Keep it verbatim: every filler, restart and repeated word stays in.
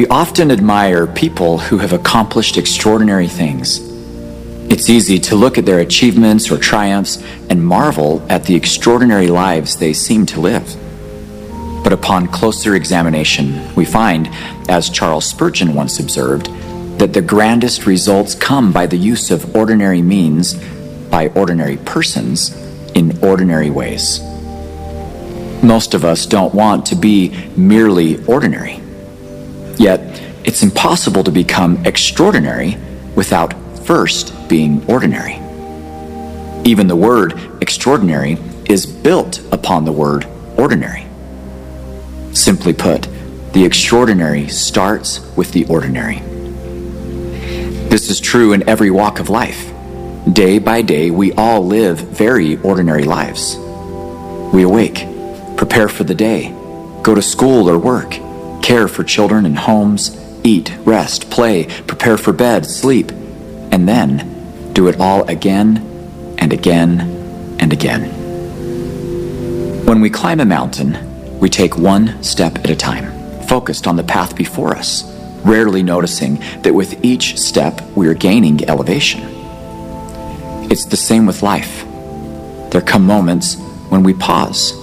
We often admire people who have accomplished extraordinary things. It's easy to look at their achievements or triumphs and marvel at the extraordinary lives they seem to live. But upon closer examination, we find, as Charles Spurgeon once observed, that the grandest results come by the use of ordinary means by ordinary persons in ordinary ways. Most of us don't want to be merely ordinary. Yet, it's impossible to become extraordinary without first being ordinary. Even the word extraordinary is built upon the word ordinary. Simply put, the extraordinary starts with the ordinary. This is true in every walk of life. Day by day, we all live very ordinary lives. We awake, prepare for the day, go to school or work, care for children and homes, eat, rest, play, prepare for bed, sleep, and then do it all again and again and again. When we climb a mountain, we take one step at a time, focused on the path before us, rarely noticing that with each step we are gaining elevation. It's the same with life. There come moments when we pause,